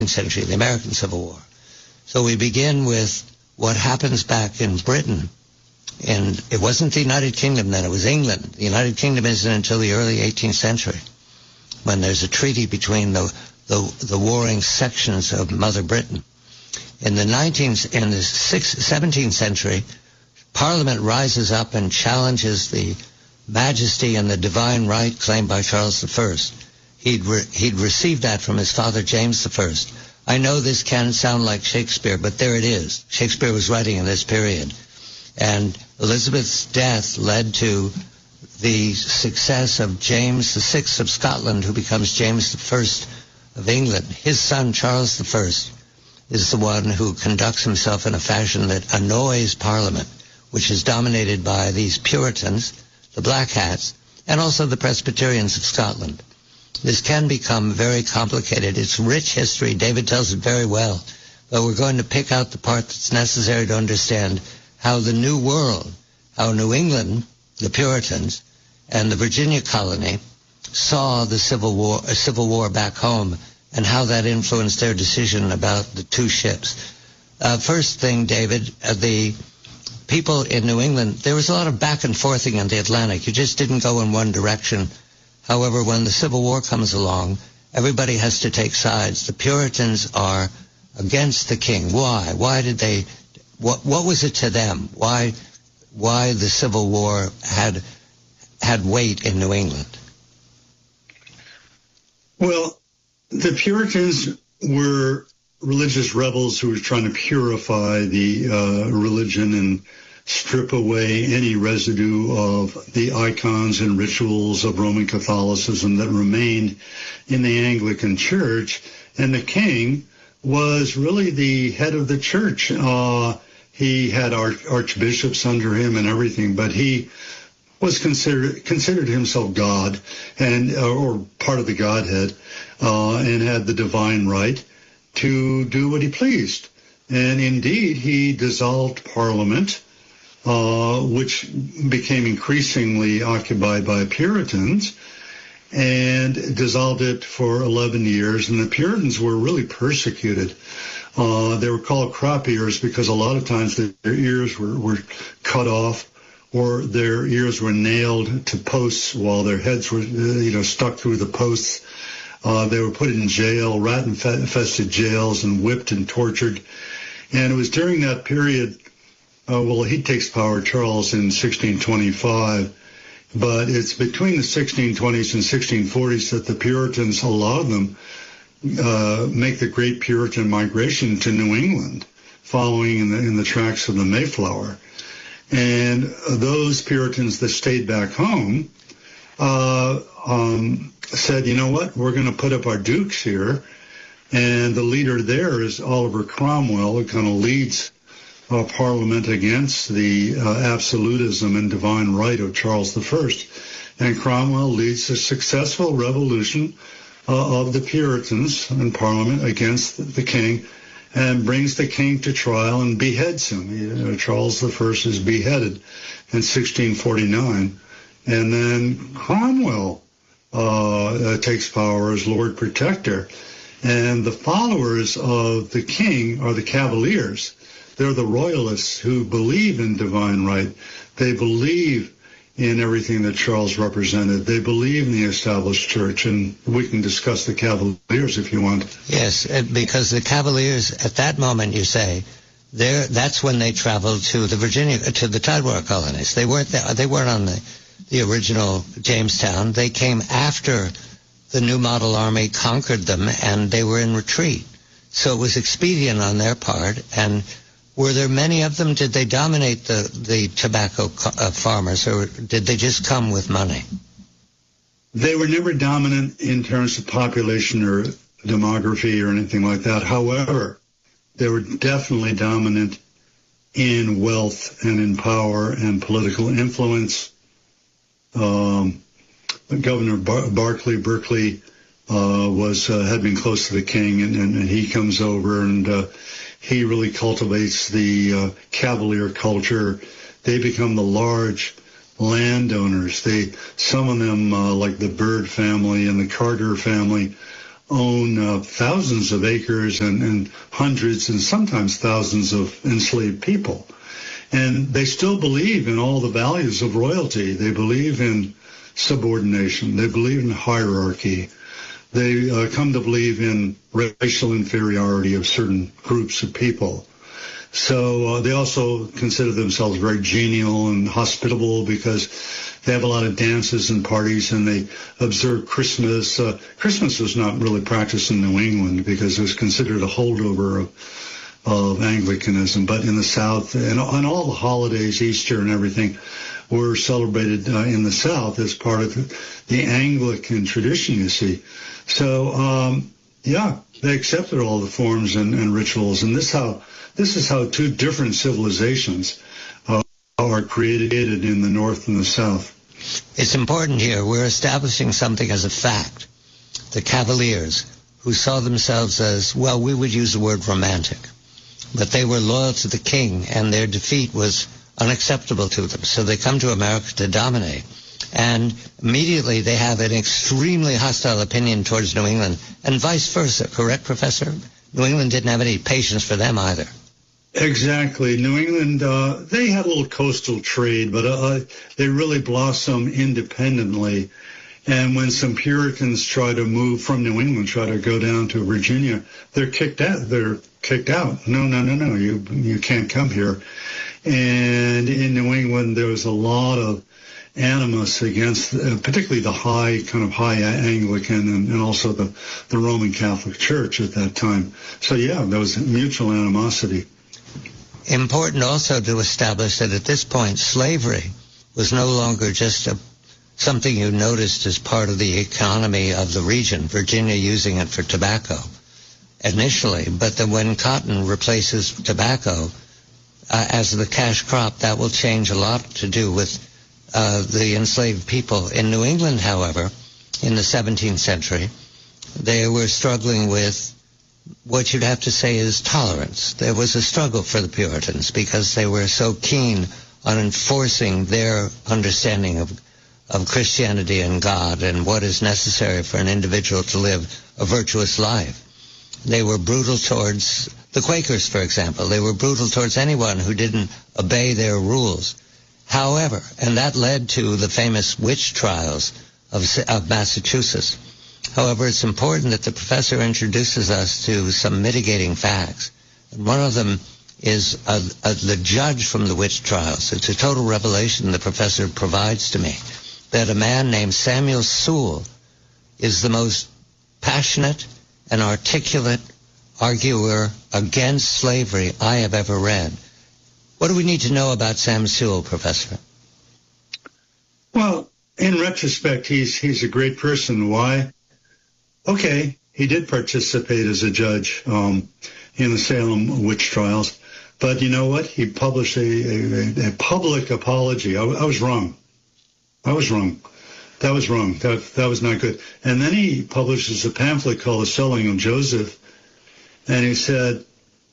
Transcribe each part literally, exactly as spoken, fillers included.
century, the American Civil War. So we begin with what happens back in Britain. And it wasn't the United Kingdom then, it was England. The United Kingdom isn't until the early eighteenth century, when there's a treaty between the, the, the warring sections of Mother Britain. In the nineteenth, in the seventeenth century, Parliament rises up and challenges the majesty and the divine right claimed by Charles the First. He'd, re- he'd received that from his father, James the First. I know this can sound like Shakespeare, but there it is. Shakespeare was writing in this period. And Elizabeth's death led to the success of James the Sixth of Scotland, who becomes James the First of England. His son, Charles the First, is the one who conducts himself in a fashion that annoys Parliament, which is dominated by these Puritans, the Black Hats, and also the Presbyterians of Scotland. This can become very complicated. It's rich history. David tells it very well. But we're going to pick out the part that's necessary to understand how the New World, how New England, the Puritans, and the Virginia colony saw the Civil War, uh, Civil War back home, and how that influenced their decision about the two ships. Uh, first thing, David, uh, the people in New England, there was a lot of back and forthing in the Atlantic. You just didn't go in one direction. However, when the Civil War comes along, everybody has to take sides. The Puritans are against the king. Why? Why did they, what, what was it to them? Why, why the Civil War had, had weight in New England? Well, the Puritans were religious rebels who were trying to purify the uh, religion and strip away any residue of the icons and rituals of Roman Catholicism that remained in the Anglican Church. And the king was really the head of the church. Uh, he had arch- archbishops under him and everything, but he was considered considered himself God and or part of the Godhead, uh, and had the divine right to do what he pleased. And indeed, he dissolved Parliament, uh, which became increasingly occupied by Puritans, and dissolved it for eleven years. And the Puritans were really persecuted. Uh, they were called crop ears because a lot of times their ears were, were cut off, or their ears were nailed to posts while their heads were, you know, stuck through the posts. Uh, they were put in jail, rat-infested jails, and whipped and tortured. And it was during that period, uh, well, he takes power, Charles, in sixteen twenty-five, but it's between the sixteen twenties and sixteen forties that the Puritans, a lot of them, uh, make the great Puritan migration to New England, following in the, in the tracks of the Mayflower. And those Puritans that stayed back home uh, um, said, you know what, we're going to put up our dukes here. And the leader there is Oliver Cromwell, who kind of leads uh, Parliament against the uh, absolutism and divine right of Charles the First. And Cromwell leads a successful revolution uh, of the Puritans in Parliament against the king, and brings the king to trial and beheads him. You know, Charles the First is beheaded in sixteen forty-nine. And then Cromwell uh, uh, takes power as Lord Protector. And the followers of the king are the Cavaliers. They're the royalists who believe in divine right. They believe in everything that Charles represented. They believe in the established church, and we can discuss the Cavaliers if you want. Yes, because the Cavaliers, at that moment, you say, there that's when they traveled to the Virginia, to the Tidewater colonies. They weren't there, they weren't on the, the original Jamestown. They came after the New Model Army conquered them, and they were in retreat. So it was expedient on their part. And were there many of them? Did they dominate the, the tobacco uh, farmers, or did they just come with money? They were never dominant in terms of population or demography or anything like that. However, they were definitely dominant in wealth and in power and political influence. Um, Governor Bar- Barclay Berkeley uh, was uh, had been close to the king, and, and, and he comes over, and uh, he really cultivates the uh, Cavalier culture. They become the large landowners. They, some of them, uh, like the Byrd family and the Carter family, own uh, thousands of acres and, and hundreds and sometimes thousands of enslaved people. And they still believe in all the values of royalty. They believe in subordination. They believe in hierarchy. They uh, come to believe in racial inferiority of certain groups of people. So uh, they also consider themselves very genial and hospitable because they have a lot of dances and parties, and they observe Christmas. Uh, Christmas was not really practiced in New England because it was considered a holdover of, of Anglicanism. But in the South, and on all the holidays, Easter and everything, were celebrated uh, in the South as part of the, the Anglican tradition, you see. So, um, yeah, they accepted all the forms and, and rituals, and this how this is how two different civilizations uh, are created in the North and the South. It's important here. We're establishing something as a fact. The Cavaliers, who saw themselves as, well, we would use the word romantic, but they were loyal to the king, and their defeat was unacceptable to them. So they come to America to dominate. And immediately they have an extremely hostile opinion towards New England, and vice versa. Correct, Professor? New England didn't have any patience for them either. Exactly. New England, uh, they had a little coastal trade, but uh, they really blossomed independently. And when some Puritans try to move from New England, try to go down to Virginia, they're kicked out. They're kicked out. No, no, no, no. You you can't come here. And in New England, there was a lot of animus against, uh, particularly the high, kind of high Anglican and, and also the, the Roman Catholic Church at that time. So, yeah, there was mutual animosity. Important also to establish that at this point, slavery was no longer just a, something you noticed as part of the economy of the region, Virginia using it for tobacco initially, but that when cotton replaces tobacco uh, as the cash crop, that will change a lot to do with uh, the enslaved people. In New England, however, in the seventeenth century, they were struggling with what you'd have to say is tolerance. There was a struggle for the Puritans because they were so keen on enforcing their understanding of, of Christianity and God and what is necessary for an individual to live a virtuous life. They were brutal towards the Quakers, for example. They were brutal towards anyone who didn't obey their rules. However, and that led to the famous witch trials of, of Massachusetts. However, it's important that the professor introduces us to some mitigating facts. And one of them is a, a, the judge from the witch trials. It's a total revelation the professor provides to me, that a man named Samuel Sewall is the most passionate and articulate arguer against slavery I have ever read. What do we need to know about Sam Sewall, Professor? Well, in retrospect, he's he's a great person. Why? Okay, he did participate as a judge um, in the Salem witch trials, but you know what? He published a, a, a public apology. I, I was wrong. I was wrong. That was wrong. That that was not good. And then he publishes a pamphlet called The Selling of Joseph, and he said,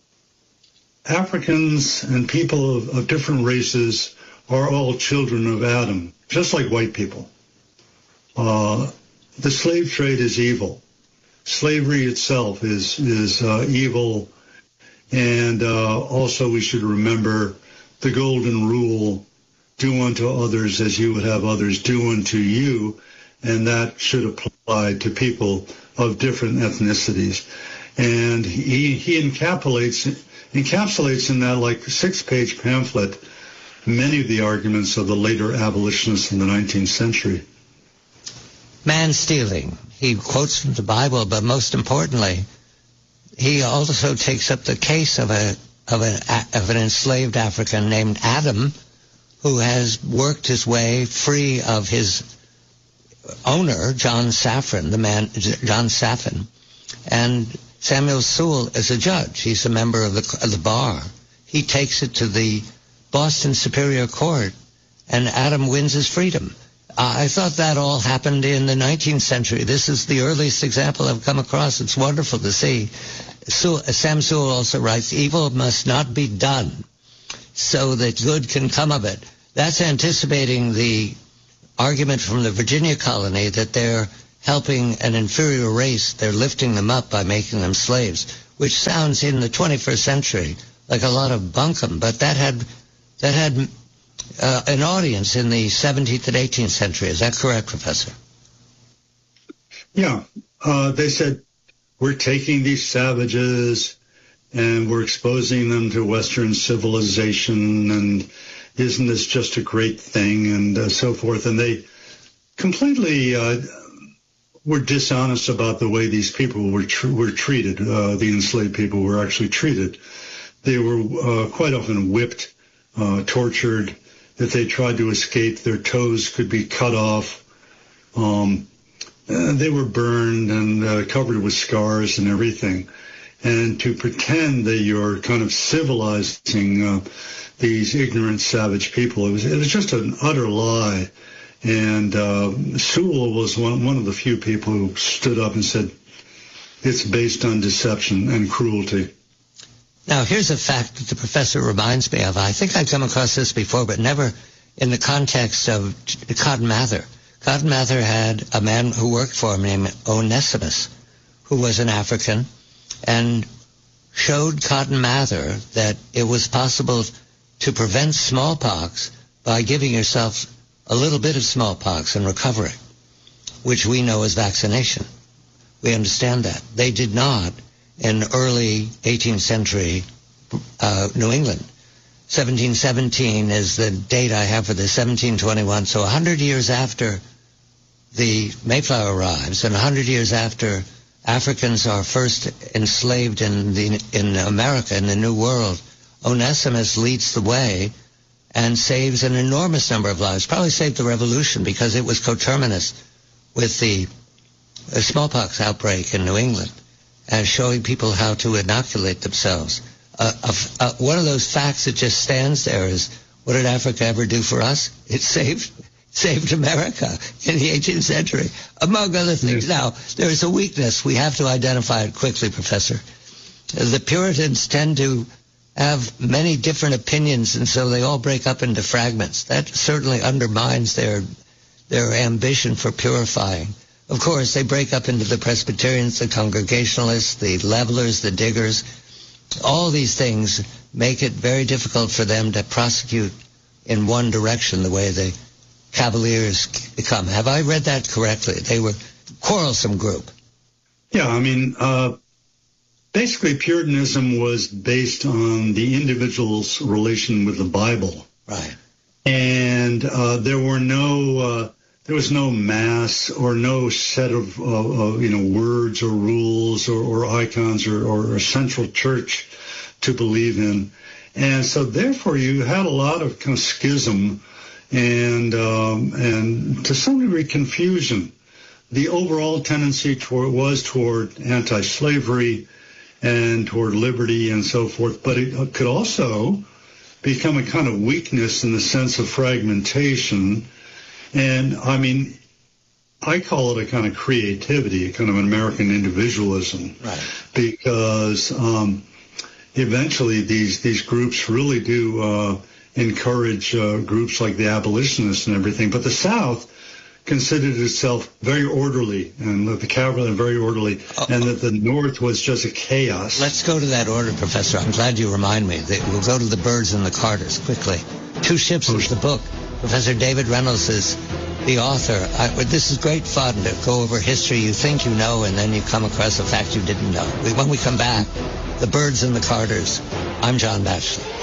Africans and people of, of different races are all children of Adam, just like white people. Uh, the slave trade is evil. Slavery itself is is uh, evil, and uh, also we should remember the golden rule: do unto others as you would have others do unto you, and that should apply to people of different ethnicities. And he he encapsulates encapsulates in that like six-page pamphlet many of the arguments of the later abolitionists in the nineteenth century. Man stealing. He quotes from the Bible, but most importantly, he also takes up the case of a of an of an enslaved African named Adam, who has worked his way free of his owner, John Safran, the man John Safran, and Samuel Sewall is a judge. He's a member of the of the bar. He takes it to the Boston Superior Court, and Adam wins his freedom. I thought that all happened in the nineteenth century. This is the earliest example I've come across. It's wonderful to see. Sam Sewall also writes, evil must not be done so that good can come of it. That's anticipating the argument from the Virginia colony that there helping an inferior race. They're lifting them up by making them slaves, which sounds in the twenty-first century like a lot of bunkum, but that had that had uh, an audience in the seventeenth and eighteenth century. Is that correct, Professor? Yeah. Uh, they said, we're taking these savages and we're exposing them to Western civilization, and isn't this just a great thing, and uh, so forth. And they completely uh, were dishonest about the way these people were tr- were treated. Uh, the enslaved people were actually treated. They were uh, quite often whipped, uh, tortured. If they tried to escape, their toes could be cut off. Um, uh, they were burned and uh, covered with scars and everything. And to pretend that you're kind of civilizing uh, these ignorant, savage people, it was, it was just an utter lie. And uh, Sewall was one, one of the few people who stood up and said, it's based on deception and cruelty. Now, here's a fact that the professor reminds me of. I think I've come across this before, but never in the context of Cotton Mather. Cotton Mather had a man who worked for him named Onesimus, who was an African, and showed Cotton Mather that it was possible to prevent smallpox by giving yourself a little bit of smallpox and recovering, which we know as vaccination. We understand that. They did not in early eighteenth century uh, New England. seventeen seventeen is the date I have for this, seventeen twenty-one. So one hundred years after the Mayflower arrives and one hundred years after Africans are first enslaved in the in America, in the New World, Onesimus leads the way and saves an enormous number of lives. Probably saved the revolution because it was coterminous with the uh, smallpox outbreak in New England, and showing people how to inoculate themselves. Uh, uh, one of those facts that just stands there is, what did Africa ever do for us? It saved saved America in the eighteenth century, among other things. Now, there is a weakness. We have to identify it quickly, Professor. The Puritans tend to have many different opinions, and so they all break up into fragments. That certainly undermines their their ambition for purifying. Of course, they break up into the Presbyterians, the Congregationalists, the Levelers, the Diggers. All these things make it very difficult for them to prosecute in one direction the way the Cavaliers come. Have I read that correctly? They were a quarrelsome group. Yeah, I mean, uh, basically Puritanism was based on the individual's relation with the Bible. Right. And uh, there were no... Uh, There was no mass or no set of, uh, uh, you know, words or rules or, or icons or, or a central church to believe in. And so therefore you had a lot of kind of schism and, um, and to some degree confusion. The overall tendency toward, was toward anti-slavery and toward liberty and so forth, but it could also become a kind of weakness in the sense of fragmentation. And, I mean, I call it a kind of creativity, a kind of an American individualism. Right. Because um, eventually these, these groups really do uh, encourage uh, groups like the abolitionists and everything. But the South considered itself very orderly, and the Cavalry very orderly, uh, and that the North was just a chaos. Let's go to that order, Professor. I'm glad you remind me. We'll go to the Birds and the Carters quickly. Two Ships is the book. Professor David Reynolds is the author. I, this is great fun to go over history you think you know, and then you come across a fact you didn't know. When we come back, the Birds and the Carters. I'm John Batchelor.